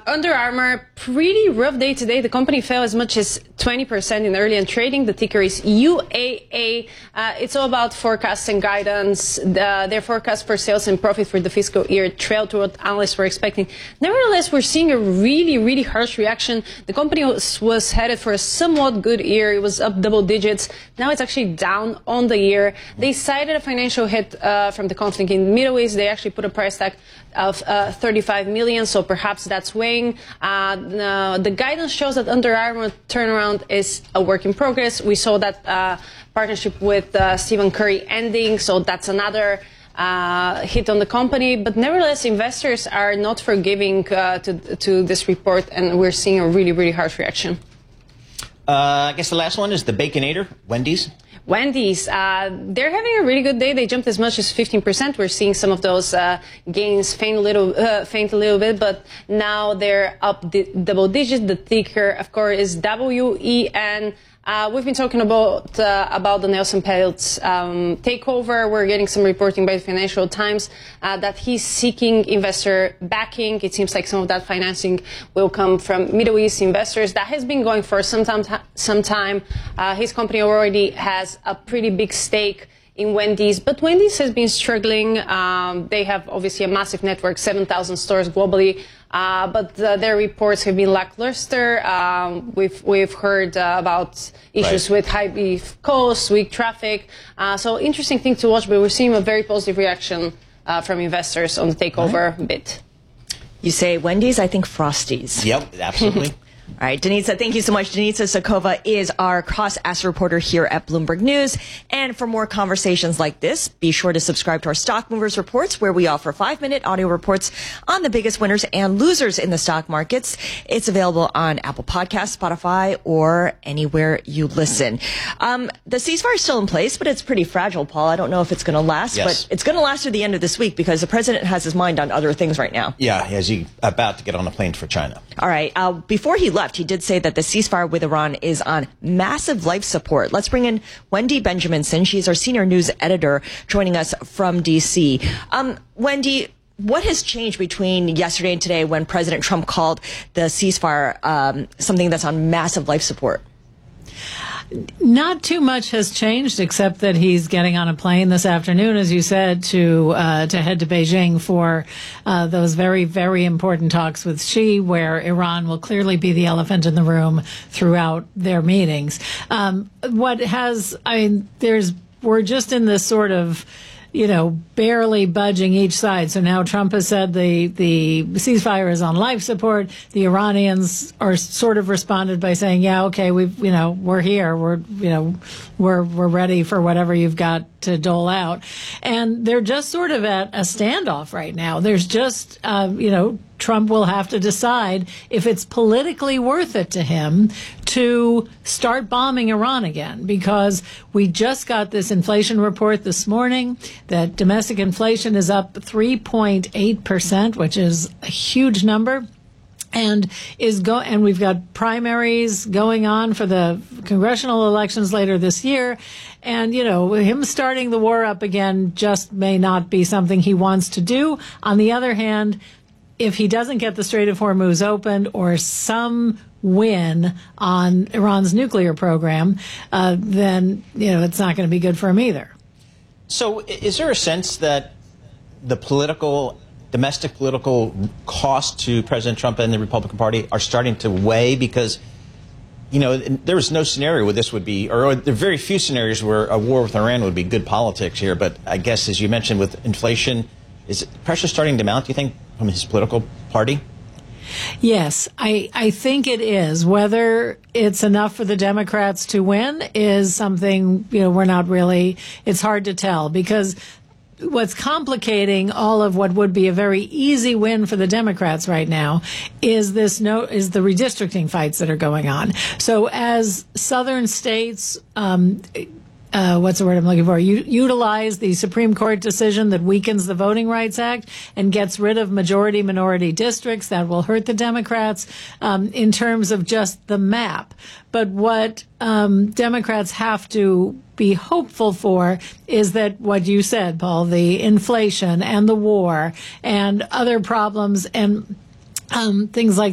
Under Armour, pretty rough day today. The company fell as much as 20% in early and trading. The ticker is UAA. It's all about forecasts and guidance. Their forecast for sales and profit for the fiscal year trailed to what analysts were expecting. Nevertheless, we're seeing a really, really harsh reaction. The company was headed for a somewhat good year. It was up double digits. Now it's actually down on the year. They cited a financial hit from the conflict in the Middle East. They actually put a price tag of 35 million, so perhaps that's weighing. The guidance shows that Under Armour turnaround is a work in progress. We saw that partnership with Stephen Curry ending, so that's another hit on the company. But nevertheless, investors are not forgiving to this report, and we're seeing a really, really harsh reaction. I guess the last one is the Baconator, Wendy's. Wendy's, they're having a really good day. They jumped as much as 15%. We're seeing some of those gains faint a little bit, but now they're up double digits. The ticker, of course, is WEN. We've been talking about the Nelson Peltz takeover. We're getting some reporting by the Financial Times that he's seeking investor backing. It seems like some of that financing will come from Middle East investors. That has been going for some time. His company already has a pretty big stake in Wendy's, but Wendy's has been struggling. They have obviously a massive network, 7,000 stores globally, but their reports have been lackluster. We've heard about issues with high beef costs, weak traffic. So interesting thing to watch, but we're seeing a very positive reaction from investors on the takeover bit. You say Wendy's, I think Frosties. Yep, absolutely. All right, Danica, thank you so much. Danica Sokova is our cross-asset reporter here at Bloomberg News. And for more conversations like this, be sure to subscribe to our Stock Movers Reports, where we offer 5-minute audio reports on the biggest winners and losers in the stock markets. It's available on Apple Podcasts, Spotify, or anywhere you listen. The ceasefire is still in place, but it's pretty fragile, Paul. I don't know if it's going to last, but it's going to last through the end of this week because the president has his mind on other things right now. Yeah, as he's about to get on a plane for China. All right. Before he left, he did say that the ceasefire with Iran is on massive life support. Let's bring in Wendy Benjaminson. She's our senior news editor joining us from D.C. Wendy, what has changed between yesterday and today when President Trump called the ceasefire something that's on massive life support? Not too much has changed, except that he's getting on a plane this afternoon, as you said, to head to Beijing for those very, very important talks with Xi, where Iran will clearly be the elephant in the room throughout their meetings. We're just in this sort of, barely budging each side. So now Trump has said the ceasefire is on life support. The Iranians are sort of responded by saying, yeah, okay, we're here. We're ready for whatever you've got to dole out. And they're just sort of at a standoff right now. There's just, Trump will have to decide if it's politically worth it to him to start bombing Iran again, because we just got this inflation report this morning that domestic inflation is up 3.8%, which is a huge number. And we've got primaries going on for the congressional elections later this year. And, him starting the war up again just may not be something he wants to do. On the other hand, if he doesn't get the Strait of Hormuz opened or some win on Iran's nuclear program, then, it's not going to be good for him either. So is there a sense that the domestic political cost to President Trump and the Republican Party are starting to weigh? Because, there was no scenario where this would be, or there are very few scenarios where a war with Iran would be good politics here. But I guess, as you mentioned, with inflation, is pressure starting to mount, do you think, from his political party? Yes, I think it is. Whether it's enough for the Democrats to win is something, it's hard to tell, because what's complicating all of what would be a very easy win for the Democrats right now is the redistricting fights that are going on. So as southern states, what's the word I'm looking for? Utilize the Supreme Court decision that weakens the Voting Rights Act and gets rid of majority-minority districts. That will hurt the Democrats in terms of just the map. But what Democrats have to be hopeful for is that what you said, Paul, the inflation and the war and other problems and things like